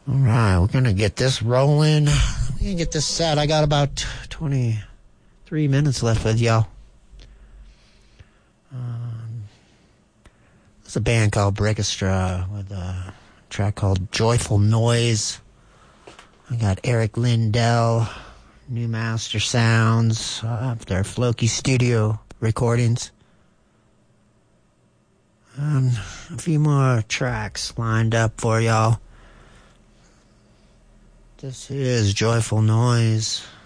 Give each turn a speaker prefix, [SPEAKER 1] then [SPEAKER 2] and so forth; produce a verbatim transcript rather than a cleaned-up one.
[SPEAKER 1] All right, we're going to get this rolling. We're going to get this set. I got about twenty-three minutes left with y'all. Um, there's a band called Breakestra with a track called Joyful Noise. I got Eric Lindell, New Master Sounds, uh, their Floki Studio recordings. Um, a few more tracks lined up for y'all. This is Joyful Noise.